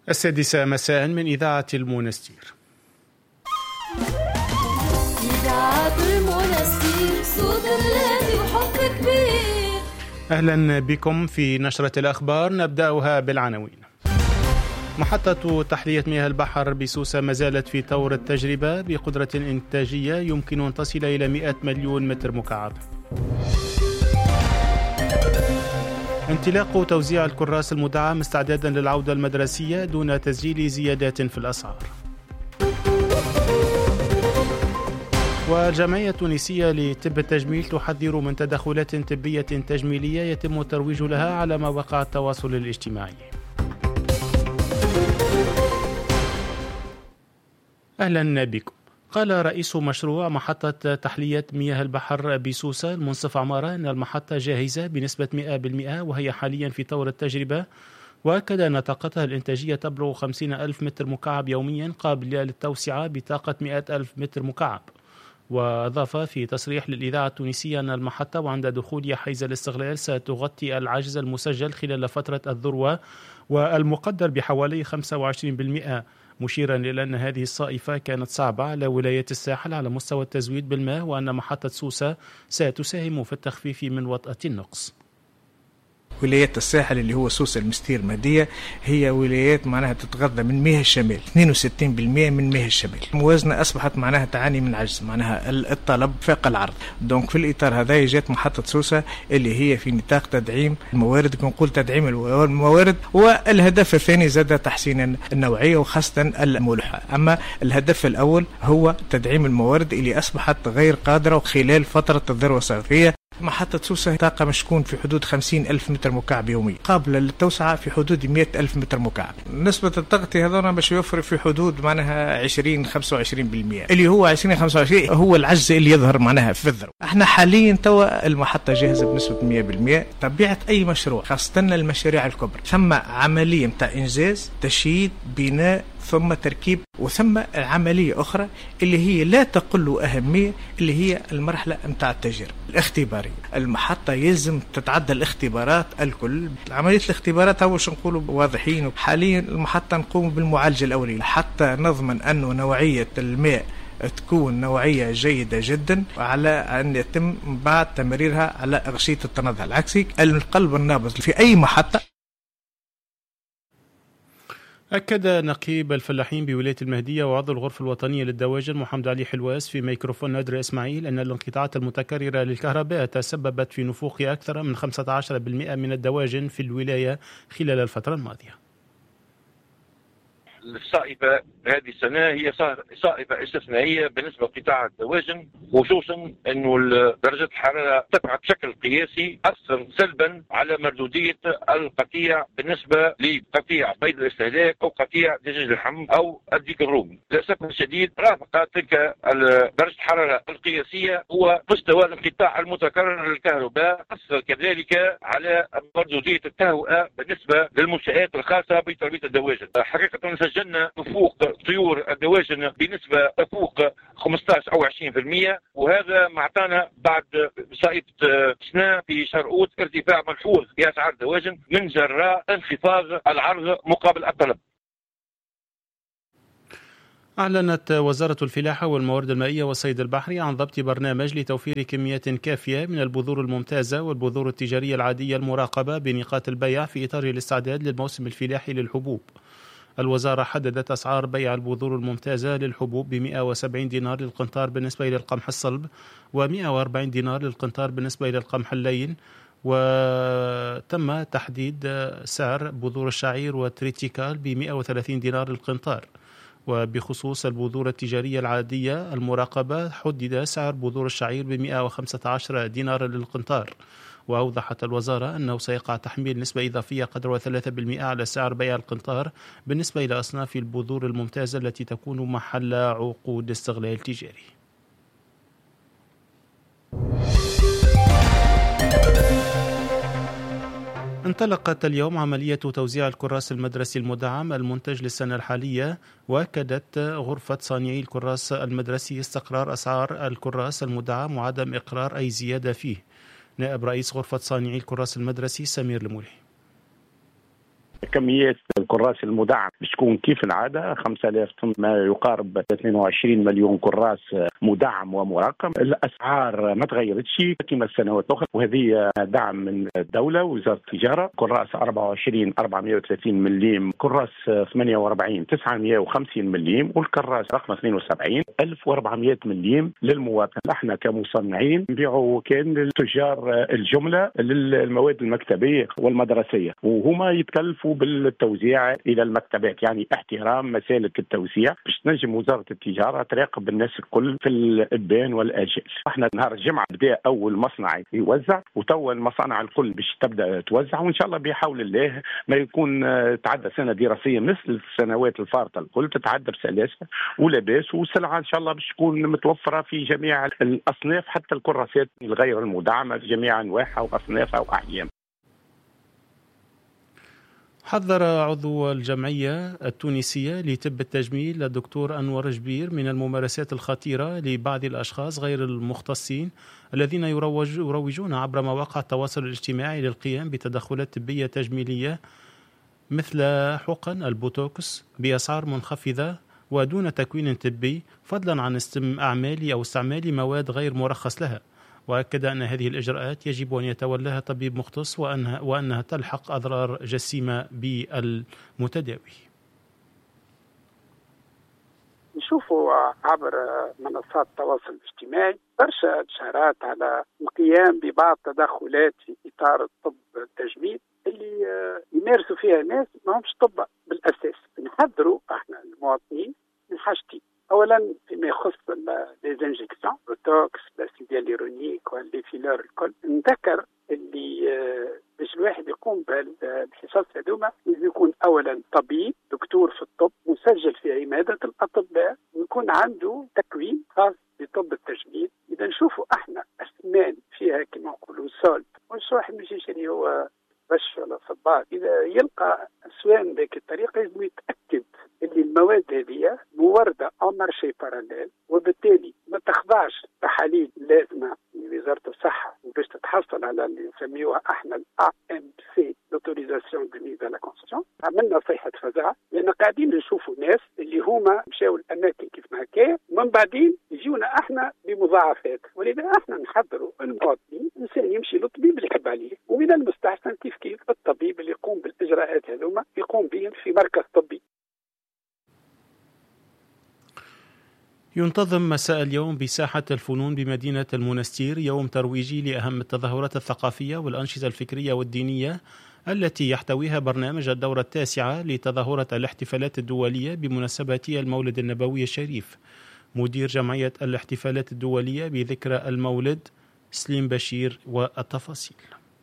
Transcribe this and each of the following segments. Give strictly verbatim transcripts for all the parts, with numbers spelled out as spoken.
السادسة مساء من إذاعة المنستير. إذاعة المنستير صوت الذي وحب كبير. أهلا بكم في نشرة الأخبار، نبدأها بالعناوين. محطة تحلية مياه البحر بسوسة ما زالت في طور التجربة بقدرة إنتاجية يمكن أن تصل إلى مئة مليون متر مكعب. انطلاق توزيع الكراس المدعم استعدادا للعودة المدرسية دون تسجيل زيادات في الأسعار. والجمعية التونسية لطب التجميل تحذر من تدخلات طبية تجميلية يتم الترويج لها على مواقع التواصل الاجتماعي. أهلا بكم. قال رئيس مشروع محطة تحلية مياه البحر بسوسة المنصف عمارة أن المحطة جاهزة بنسبة مئة بالمئة وهي حاليا في طور التجربة، وأكد أن طاقتها الإنتاجية تبلغ خمسين ألف متر مكعب يوميا قابلة للتوسعة بطاقة مئة ألف متر مكعب. وأضاف في تصريح للإذاعة التونسية أن المحطة وعند دخولها حيز الاستغلال ستغطي العجز المسجل خلال فترة الذروة والمقدر بحوالي خمسة وعشرين بالمئة، مشيرا إلى أن هذه الصائفة كانت صعبة على ولاية الساحل على مستوى التزويد بالماء، وأن محطة سوسة ستساهم في التخفيف من وطأة النقص. ولايات الساحل اللي هو سوسة المستير مادية هي ولايات معناها تتغذى من مياه الشمال، اثنين وستين بالمئة من مياه الشمال. الموازنة أصبحت معناها تعاني من عجز، معناها الطلب فاق العرض. دونك في الإطار هذا جات محطة سوسة اللي هي في نطاق تدعيم الموارد، كنقول تدعيم الموارد، والهدف الثاني زاد تحسين النوعية وخاصة الملوحة. أما الهدف الأول هو تدعيم الموارد اللي أصبحت غير قادرة خلال فترة الذروة الصيفية. محطة سوسة طاقة مشكون في حدود خمسين ألف متر مكعب يوميا، قابلة للتوسعة في حدود مئة ألف متر مكعب. نسبة التغطية هذونا باش يوفر في حدود معناها عشرين خمسة وعشرين بالمئة، اللي هو عشرين خمسة وعشرين هو العجز اللي يظهر معناها في الذروة. احنا حاليا توا المحطة جاهزة بنسبة مئة بالمئة. طبيعة أي مشروع خاصة المشاريع الكبرى ثم عملية متاع إنجاز، تشييد، بناء، ثم تركيب، وثم عملية أخرى اللي هي لا تقل أهمية اللي هي المرحلة متاع التجربة الاختبارية. المحطة يلزم تتعدى الاختبارات الكل. عملية الاختبارات هو شو نقولوا واضحين. حاليا المحطة نقوم بالمعالجة الأولية حتى نضمن أنه نوعية الماء تكون نوعية جيدة جدا، على أن يتم بعد تمريرها على أغشية التنظيف العكسي. القلب النابض في أي محطة. أكد نقيب الفلاحين بولاية المهدية وعضو الغرفة الوطنية للدواجن محمد علي حلواس في ميكروفون نادر إسماعيل أن الانقطاعات المتكررة للكهرباء تسببت في نفوخ أكثر من خمسة عشر بالمئة من الدواجن في الولاية خلال الفترة الماضية. الصائفة هذه السنة هي صائفة استثنائية بالنسبة لقطاع الدواجن، خصوصا أنه درجة الحرارة ارتفعت بشكل قياسي أثر سلبا على مردودية القطيع بالنسبة لقطيع بيض الاستهلاك أو قطيع دجاج اللحم أو الديك الرومي. للأسف الشديد رافق تلك درجة الحرارة القياسية هو مستوى الانقطاع المتكرر للكهرباء، أثر كذلك على مردودية التهوئة بالنسبة للمنشآت الخاصة بتربية الدواجن. حقيقة سجلنا نفوق طيور الدواجن بنسبة تفوق خمسة عشر أو عشرين بالمئة، وهذا معطانا بعد صائفة سنة في شهر أوت ارتفاع ملحوظ في أسعار الدواجن من جراء انخفاض العرض مقابل الطلب. أعلنت وزارة الفلاحة والموارد المائية والصيد البحري عن ضبط برنامج لتوفير كميات كافية من البذور الممتازة والبذور التجارية العادية المراقبة بنقاط البيع في إطار الاستعداد للموسم الفلاحي للحبوب. الوزارة حددت أسعار بيع البذور الممتازة للحبوب ب مئة وسبعين دينار للقنطار بالنسبة إلى القمح الصلب، و140 دينار للقنطار بالنسبة إلى القمح اللين. وتم تحديد سعر بذور الشعير والتريتيكال ب مئة وثلاثين دينار للقنطار. وبخصوص البذور التجارية العادية المراقبة حدد سعر بذور الشعير ب مئة وخمسة عشر دينار للقنطار. وأوضحت الوزارة أنه سيقع تحميل نسبة إضافية قدرها ثلاثة بالمئة على سعر بيع القنطار بالنسبة إلى أصناف البذور الممتازة التي تكون محل عقود استغلال تجاري. انطلقت اليوم عملية توزيع الكراس المدرسي المدعم المنتج للسنة الحالية، وأكدت غرفة صانعي الكراس المدرسي استقرار أسعار الكراس المدعم وعدم إقرار أي زيادة فيه. نائب رئيس غرفة صانعي الكراس المدرسي سمير المولي: كميات الكراس المدعم باش تكون كيف العاده خمسة آلاف طن، ما يقارب اثنين وعشرين مليون كراس مدعم ومراقم. الاسعار ما تغيرتش كما السنوات الاخرى، وهذه دعم من الدوله ووزاره التجاره. كراس أربعة وعشرين أربعمائة وثلاثين مليم، كراس ثمانية وأربعين تسعمائة وخمسين مليم، والكراس رقم اثنين وسبعين ألف وأربعمائة مليم للمواطن. احنا كمصنعين نبيعوا كان للتجار الجمله للمواد المكتبيه والمدرسيه، وهما يتكلفوا بالتوزيع الى المكتبات، يعني احترام مسالك التوزيع باش تنجم وزاره التجاره تراقب الناس الكل في الابان والاجال. احنا نهار الجمعه بدا اول مصنع يوزع، وتوا المصانع الكل باش تبدا توزع، وان شاء الله بحول الله ما يكون تعدى سنه دراسيه مثل السنوات الفارطه الكل تتعدى بسلاسه ولاباس، والسلعه ان شاء الله باش تكون متوفره في جميع الاصناف، حتى الكراسات الغير المدعمه في جميع انواعها واصنافها واحجامها. حذر عضو الجمعية التونسية لطب التجميل الدكتور أنور جبير من الممارسات الخطيرة لبعض الأشخاص غير المختصين الذين يروج يروجون عبر مواقع التواصل الاجتماعي للقيام بتدخلات طبية تجميلية مثل حقن البوتوكس بأسعار منخفضة ودون تكوين طبي، فضلا عن استعمال أو استعمال مواد غير مرخص لها. وأكد أن هذه الإجراءات يجب أن يتولاها طبيب مختص وأنها, وأنها تلحق أضرار جسيمة بالمتداوي. نشوفوا عبر منصات التواصل الاجتماعي برشا إشارات على القيام ببعض التدخلات في إطار الطب التجميل اللي يمارسوا فيها ناس ما همش طب بالأساس. نحذروا احنا المواطنين من حاجتين. اولا فيما يخص ليزانجيكسيون بوتوكس الاسيد هيالورونيك واللي فيلر الكل، نذكر اللي باش الواحد يقوم بالحصص هذوما لازم يكون اولا طبيب دكتور في الطب مسجل في عماده الاطباء ويكون عنده تكوين خاص بطب التجميل. اذا نشوفوا احنا اسنان فيها كما نقولوا سولت، مش واحد مش يشري هو بش ولا صباط، اذا يلقى اسوان بهيك الطريقه لازم يتاكد اللي المواد هذه مورده او مارشي باراليل، وبالتالي ما تخضعش تحاليل لازمه لوزاره الصحه باش تتحصل على اللي نسميوها احنا الاي ام سي لوتوريزاسيون دو ميز على كونسيون. عملنا صيحه فزع لان قاعدين نشوفوا ناس اللي هما مشاو الاماكن كيف ما هكا ومن بعدين يجيونا احنا بمضاعفات، ولذا احنا نحضروا المواطنين الانسان يمشي للطبيب اللي يحب عليه، ومن المستحسن كيف كيف الطبيب اللي يقوم بالاجراءات هذوما يقوم بهم في مركز طبي. ينتظم مساء اليوم بساحة الفنون بمدينة المنستير يوم ترويجي لأهم التظاهرات الثقافية والأنشطة الفكرية والدينية التي يحتويها برنامج الدورة التاسعة لتظاهرة الاحتفالات الدولية بمناسبة المولد النبوي الشريف. مدير جمعية الاحتفالات الدولية بذكرى المولد سليم بشير والتفاصيل.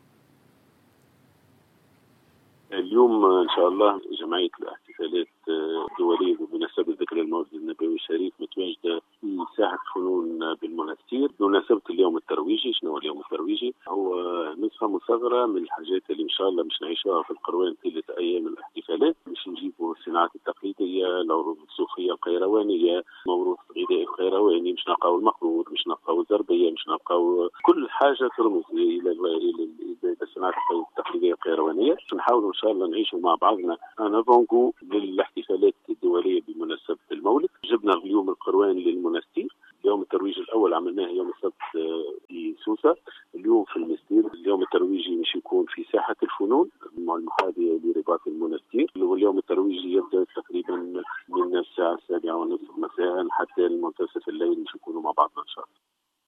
اليوم إن شاء الله جمعية الاحتفالات الدولية بمناسبة ذكرى المولد النبوي الشريف متواجدة في ساحة فنون بالمنستير بمناسبة اليوم الترويجي. شنو اليوم الترويجي؟ هو نسخة مصغرة من الحاجات اللي إن شاء الله مش نعيشوها في القروان طيلة أيام الاحتفالات. مش نجيبوا الصناعات التقليدية، العروض الصوفية القيروانية، موروث غذائي قيرواني، مش نلقاو المقرود، مش نلقاو الزربية، مش نلقاو كل حاجة ترمز إلى الصناعات التقليدية القيروانية. نحاولوا إن شاء الله نعيشوا مع بعضنا أنا فونكو للاحتفالات الدولية بمناسبة المولد. جبنا اليوم القروان للمنستير. اليوم الترويج الأول عملناه يوم السبت في سوسة، اليوم في المستير. اليوم الترويجي مش يكون في ساحة الفنون المحاذية لرباط المنستير، واليوم الترويجي يبدأ تقريبا من الساعة السابعة ونصف مساء حتى المنتصف الليل، مش يكونوا مع بعضنا إن شاء الله.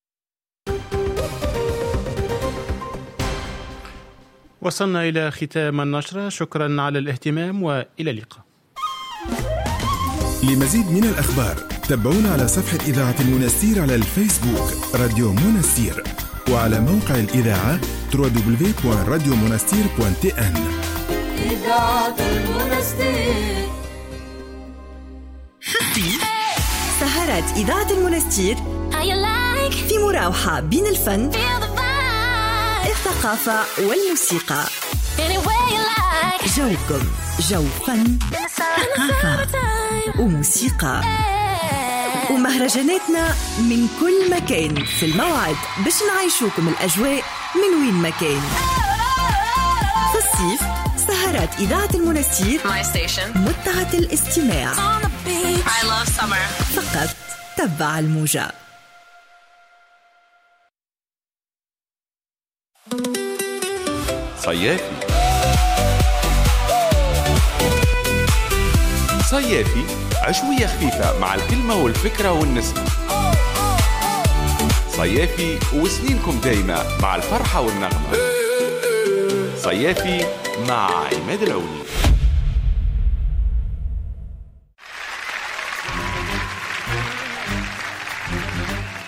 وصلنا إلى ختام النشرة، شكرا على الاهتمام وإلى اللقاء. لمزيد من الأخبار تابعونا على صفحة إذاعة المنستير على الفيسبوك راديو منستير، وعلى موقع الإذاعة دبليو دبليو دبليو دوت راديو منستير دوت تي إن. إذاعة المنستير. سهرات إذاعة المنستير في مراوحة بين الفن، الثقافة والموسيقى. جوكم جو فن، ثقافة وموسيقى ومهرجاناتنا من كل مكان في الموعد باش نعيشوكم الأجواء من وين مكان. في الصيف سهرات إذاعة المنستير My station. متعة الاستماع. I love summer. فقط تبع الموجة. صيافي صيافي عشوية خفيفة مع الكلمة والفكرة والنسمة. صيافي وسنينكم دايما مع الفرحة والنغمة. صيافي مع عماد العوني.